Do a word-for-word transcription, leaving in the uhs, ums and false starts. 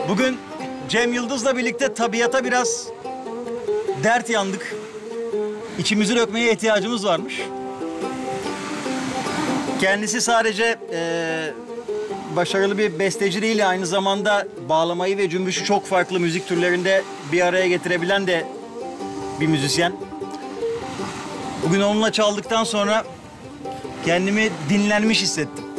Bugün Cem Yıldız'la birlikte tabiata biraz dert yandık. İçimizi dökmeye ihtiyacımız varmış. Kendisi sadece e, başarılı bir besteci değil, aynı zamanda bağlamayı ve cümbüşü çok farklı müzik türlerinde bir araya getirebilen de bir müzisyen. Bugün onunla çaldıktan sonra kendimi dinlenmiş hissettim.